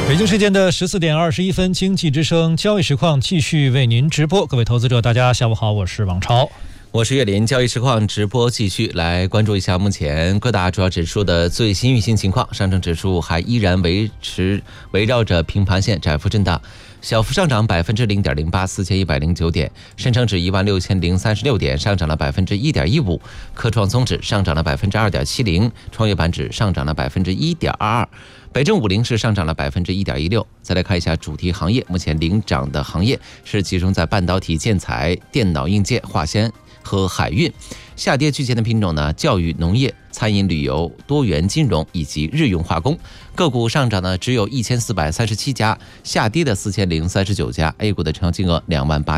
北京时间的14:21，经济之声交易实况继续为您直播。各位投资者，大家下午好，我是王超。 我是岳林，交易实况直播继续来关注一下目前各大主要指数的最新运行情况。上证指数还依然围绕着平盘线窄幅震荡，小幅上涨0.08%，4109点；深成指16036点，上涨了1.15%；科创综指上涨了2.70%，创业板指上涨了1.22%。北证50是上涨了1.16%。再来看一下主题行业，目前领涨的行业是集中在半导体、建材、电脑硬件、化纤和海运。下跌居前的品种呢，教育、农业、餐饮、旅游、多元金融以及日用化工。个股上涨呢只有1437家，下跌的4039家。A 股的成交金额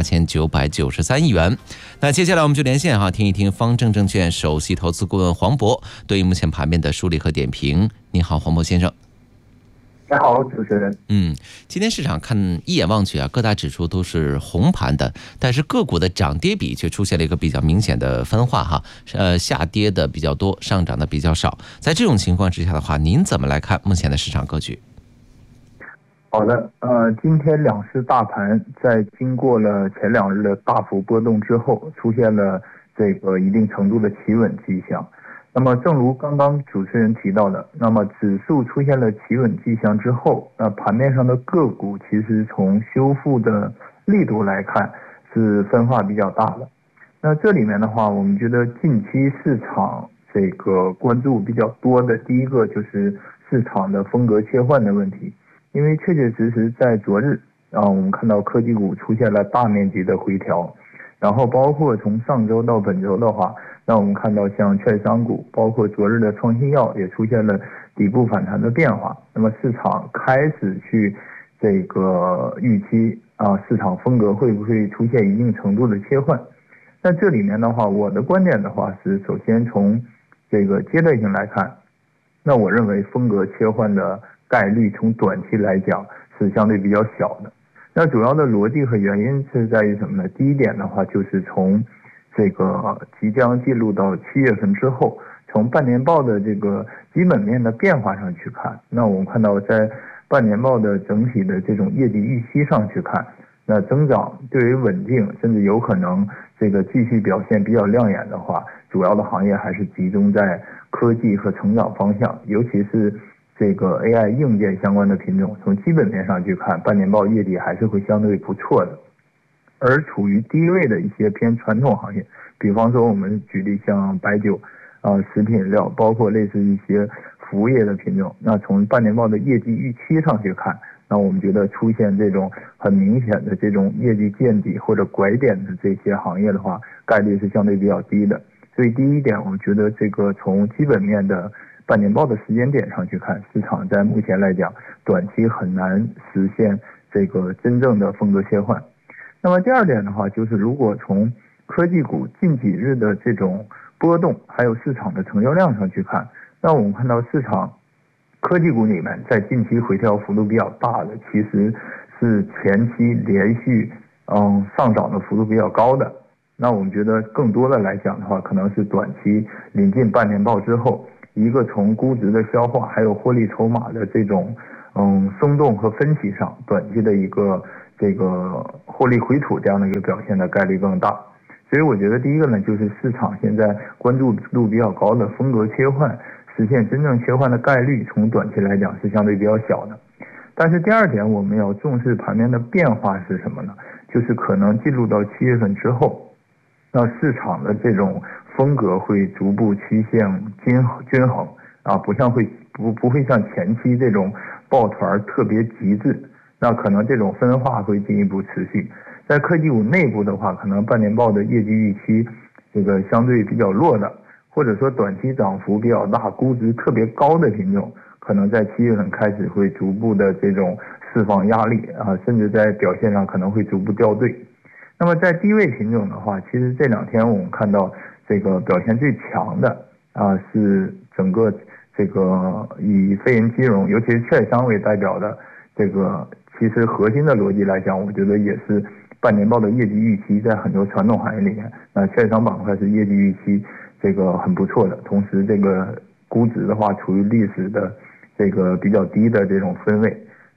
28993亿元。那接下来我们就连线听一听方正证券首席投资顾问黄渤对于目前盘面的梳理和点评。你好，黄渤先生。 你好，主持人。 今天市场看一眼望去各大指数都是红盘的，但是个股的涨跌比却出现了一个比较明显的分化下跌的比较多，上涨的比较少。在这种情况之下的话，您怎么来看目前的市场格局？ 好的，今天两市大盘在经过了前两日的大幅波动之后，出现了这个一定程度的企稳迹象。那么正如刚刚主持人提到的，那么指数出现了企稳迹象之后，盘面上的个股其实从修复的力度来看是分化比较大的。那这里面的话，我们觉得近期市场这个关注比较多的第一个就是市场的风格切换的问题，因为确确实实在昨日我们看到科技股出现了大面积的回调，然后包括从上周到本周的话，那我们看到像券商股，包括昨日的创新药也出现了底部反弹的变化。那么市场开始去这个预期市场风格会不会出现一定程度的切换？那这里面的话，我的观点的话是，首先从这个阶段性来看，那我认为风格切换的概率从短期来讲是相对比较小的。那主要的逻辑和原因是在于什么呢？第一点的话，就是从这个即将进入到7月份之后，从半年报的这个基本面的变化上去看，那我们看到在半年报的整体的这种业绩预期上去看，那增长对于稳定，甚至有可能这个继续表现比较亮眼的话，主要的行业还是集中在科技和成长方向，尤其是这个 AI 硬件相关的品种，从基本面上去看，半年报业绩还是会相对不错的。而处于低位的一些偏传统行业，比方说我们举例像白酒食品饮料，包括类似一些服务业的品种，那从半年报的业绩预期上去看，那我们觉得出现这种很明显的这种业绩见底或者拐点的这些行业的话，概率是相对比较低的。所以第一点，我们觉得这个从基本面的半年报的时间点上去看，市场在目前来讲短期很难实现这个真正的风格切换。那么第二点的话，就是如果从科技股近几日的这种波动，还有市场的成交量上去看，那我们看到市场科技股里面在近期回调幅度比较大的，其实是前期连续上涨的幅度比较高的。那我们觉得更多的来讲的话，可能是短期临近半年报之后，一个从估值的消化还有获利筹码的这种松动和分歧上，短期的一个这个获利回吐这样的一个表现的概率更大。所以我觉得第一个呢，就是市场现在关注度比较高的风格切换，实现真正切换的概率从短期来讲是相对比较小的。但是第二点，我们要重视盘面的变化是什么呢？就是可能进入到7月份之后，那市场的这种风格会逐步趋向均衡不会像前期这种抱团特别极致，那可能这种分化会进一步持续。在科技股内部的话，可能半年报的业绩预期这个相对比较弱的，或者说短期涨幅比较大、估值特别高的品种，可能在7月份开始会逐步的这种释放压力甚至在表现上可能会逐步掉队。那么在低位品种的话，其实这两天我们看到这个表现最强的是整个这个以非银金融，尤其是券商为代表的这个，其实核心的逻辑来讲，我觉得也是半年报的业绩预期在很多传统行业里面，那券商板块是业绩预期这个很不错的，同时这个估值的话处于历史的这个比较低的这种分位，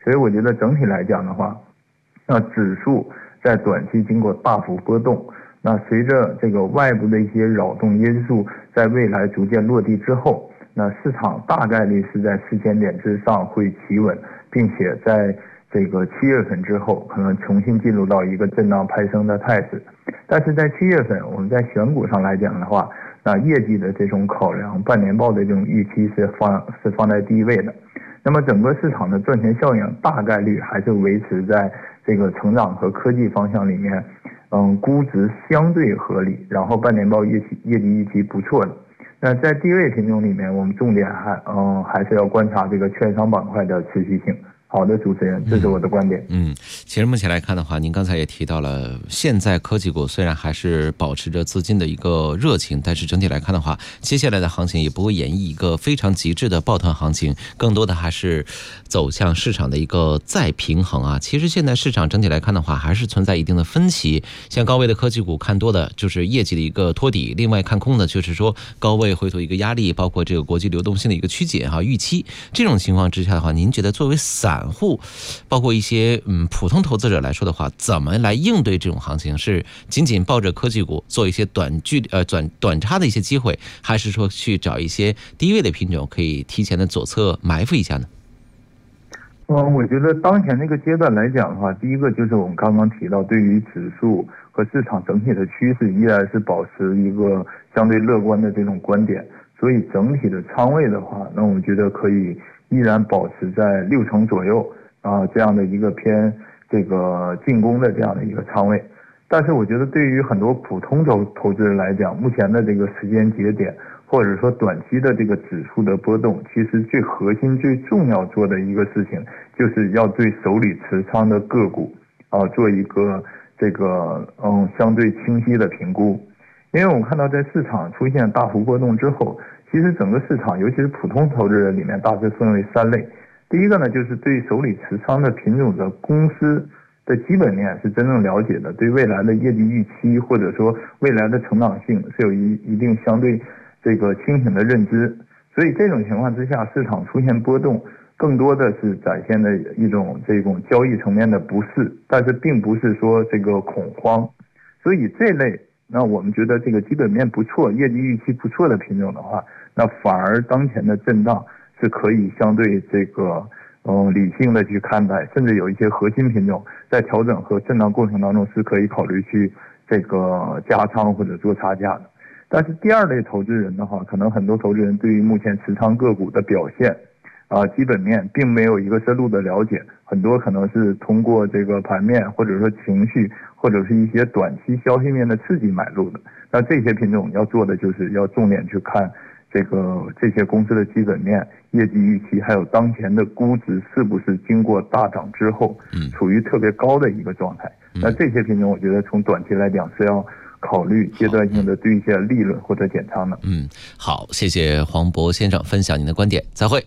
所以我觉得整体来讲的话，那指数在短期经过大幅波动，那随着这个外部的一些扰动因素在未来逐渐落地之后，那市场大概率是在4000点之上会企稳，并且在这个7月份之后可能重新进入到一个震荡攀升的态势。但是在7月份我们在选股上来讲的话，那业绩的这种考量，半年报的这种预期是放在第一位的。那么整个市场的赚钱效应大概率还是维持在这个成长和科技方向里面，估值相对合理，然后半年报业绩预期不错的。那在低位品种里面，我们重点还是要观察这个券商板块的持续性。好的，主持人，这是我的观点。 其实目前来看的话，您刚才也提到了，现在科技股虽然还是保持着资金的一个热情，但是整体来看的话，接下来的行情也不会演绎一个非常极致的抱团行情，更多的还是走向市场的一个再平衡啊。其实现在市场整体来看的话，还是存在一定的分歧。像高位的科技股看多的就是业绩的一个托底，另外看空的就是说高位回吐一个压力，包括这个国际流动性的一个曲解预期。这种情况之下的话，您觉得作为散户，包括一些普通投资者来说的话，怎么来应对这种行情？是仅仅抱着科技股做一些短差的一些机会，还是说去找一些低位的品种可以提前的左侧埋伏一下呢？ 我觉得当前这个阶段来讲的话，第一个就是我们刚刚提到，对于指数和市场整体的趋势依然是保持一个相对乐观的这种观点，所以整体的仓位的话，那我觉得可以依然保持在6成左右这样的一个偏这个进攻的这样的一个仓位。但是我觉得对于很多普通投资人来讲，目前的这个时间节点，或者说短期的这个指数的波动，其实最核心最重要做的一个事情，就是要对手里持仓的个股做一个这个相对清晰的评估。因为我们看到在市场出现大幅波动之后，其实整个市场尤其是普通投资人里面大致分为3类。第一个呢，就是对手里持仓的品种的公司的基本面是真正了解的，对未来的业绩预期或者说未来的成长性是有一定相对这个清醒的认知。所以这种情况之下，市场出现波动更多的是展现的一种这种交易层面的不适，但是并不是说这个恐慌。所以这类那我们觉得这个基本面不错，业绩预期不错的品种的话，那反而当前的震荡是可以相对这个理性的去看待，甚至有一些核心品种在调整和震荡过程当中是可以考虑去这个加仓或者做差价的。但是第二类投资人的话，可能很多投资人对于目前持仓个股的表现基本面并没有一个深入的了解，很多可能是通过这个盘面或者说情绪或者是一些短期消息面的刺激买入的。那这些品种要做的就是要重点去看这些公司的基本面、业绩预期，还有当前的估值是不是经过大涨之后处于特别高的一个状态。那这些品种我觉得从短期来讲是要考虑阶段性的兑现利润或者减仓的。 好，谢谢黄渤先生分享您的观点，再会。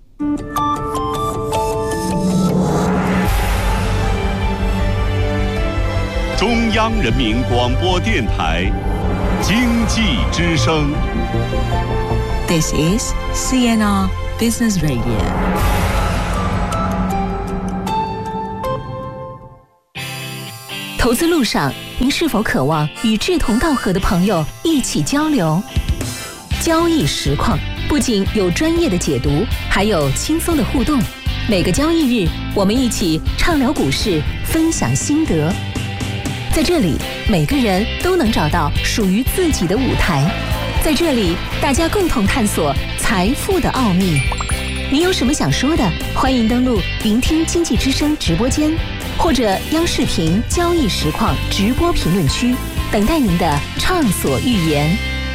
中央人民广播电台经济之声。 This is CNR Business Radio。投资路上，您是否渴望与志同道合的朋友一起交流？交易实况不仅有专业的解读，还有轻松的互动。每个交易日，我们一起畅聊股市，分享心得。在这里，每个人都能找到属于自己的舞台。在这里，大家共同探索财富的奥秘。你有什么想说的？欢迎登录聆听经济之声直播间，或者央视频交易实况直播评论区，等待您的畅所欲言。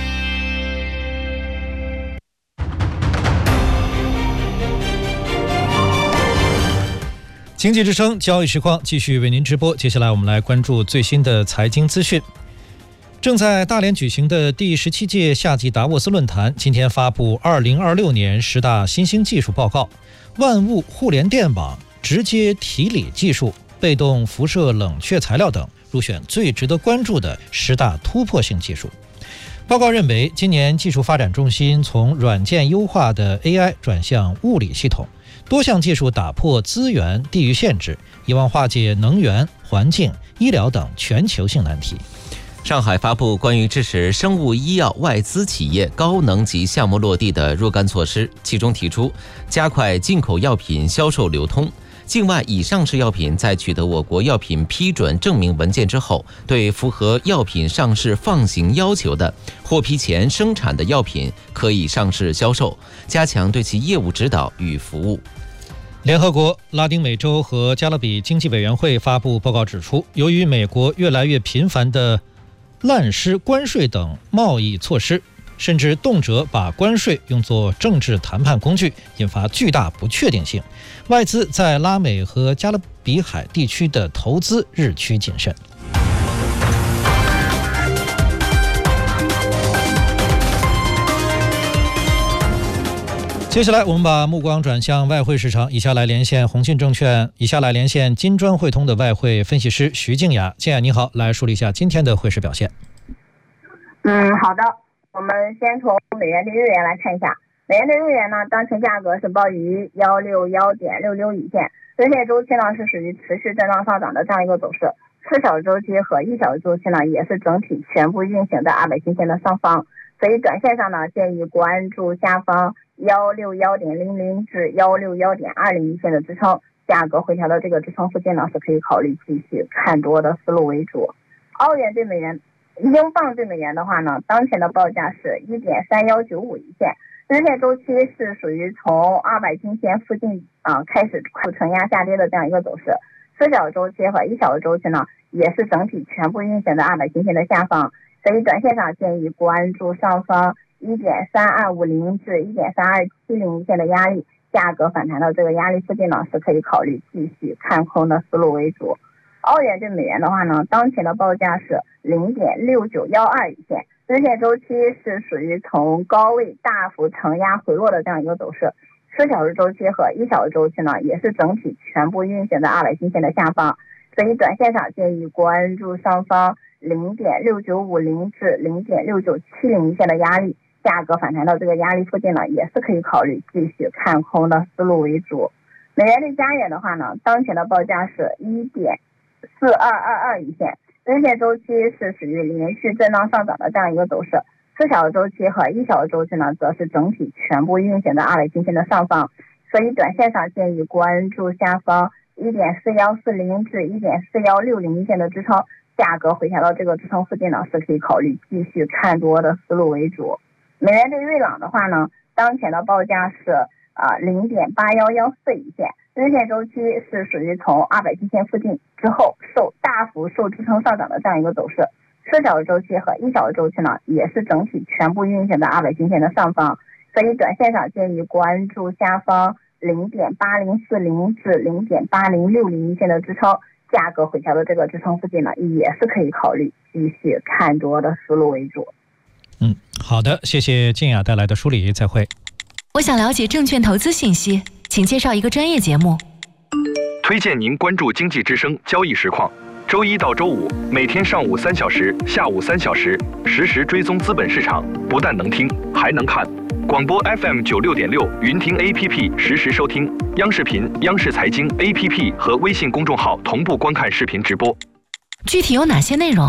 经济之声交易实况继续为您直播，接下来我们来关注最新的财经资讯。正在大连举行的第17届夏季达沃斯论坛今天发布2026年10大新兴技术报告，万物互联电网、直接提锂技术、被动辐射冷却材料等入选最值得关注的10大突破性技术。报告认为，今年技术发展重心从软件优化的 AI 转向物理系统， 多项技术打破资源、地域限制，以望化解能源、环境、医疗等全球性难题。 上海发布关于支持生物医药外资企业高能级项目落地的若干措施，其中提出加快进口药品销售流通。境外已上市药品在取得我国药品批准证明文件之后，对符合药品上市放行要求的获批前生产的药品可以上市销售，加强对其业务指导与服务。 联合国、拉丁美洲和加勒比经济委员会发布报告指出，由于美国越来越频繁地滥施关税等贸易措施，甚至动辄把关税用作政治谈判工具，引发巨大不确定性。外资在拉美和加勒比海地区的投资日趋谨慎。接下来我们把目光转向外汇市场，以下来连线宏信证券，金砖汇通的外汇分析师徐静雅。静雅你好，来梳理一下今天的汇市表现。 好的，我们先从美元对日元来看一下。美元对日元呢，当前价格是报于161.66一线，日线周期呢是属于持续震荡上涨的这样一个走势。4小时周期和1小时周期呢，也是整体全部运行在200均线的上方，所以短线上呢，建议关注下方161.00至161.20一线的支撑，价格回调到这个支撑附近呢，是可以考虑继续看多的思路为主。澳元对美元、英镑对美元的话呢，当前的报价是1.3195一线，日线周期是属于从200均线附近开始承压下跌的这样一个走势。4小时周期和1小时周期呢，也是整体全部运行在200均线的下方，所以短线上建议关注上方1.3250至1.3270一线的压力，价格反弹到这个压力附近呢，是可以考虑继续看空的思路为主。澳元对美元的话呢，当前的报价是0.6912一线，日线周期是属于从高位大幅承压回落的这样一个走势。4小时周期和1小时周期呢，也是整体全部运行在200均线的下方，所以短线上建议关注上方0.6950至0.6970一线的压力，价格反弹到这个压力附近呢，也是可以考虑继续看空的思路为主。美元对加元的话呢，当前的报价是1.4222一线，日线周期是属于连续震荡上涨的这样一个走势。4小时周期和1小时周期呢，则是整体全部运行在200均线的上方，所以短线上建议关注下方1.4140至1.4160一线的支撑，价格回调到这个支撑附近呢，是可以考虑继续看多的思路为主。美元对瑞郎的话呢，当前的报价是0.8114一线，日线周期是属于从200均线附近之后大幅受支撑上涨的这样一个走势。4小时周期和1小时周期呢，也是整体全部运行在200均线的上方，所以短线上建议关注下方0.8040至0.8060一线的支撑，价格回调的这个支撑附近呢，也是可以考虑继续看多的思路为主。 好的，谢谢静雅带来的梳理，再会。 我想了解证券投资信息，请介绍一个专业节目。 推荐您关注经济之声交易实况，周一到周五每天上午3小时、下午3小时，实时追踪资本市场，不但能听，还能看。广播 FM 96.6，云听 APP 实时收听，央视频、央视财经 APP 和微信公众号同步观看视频直播。 具体有哪些内容？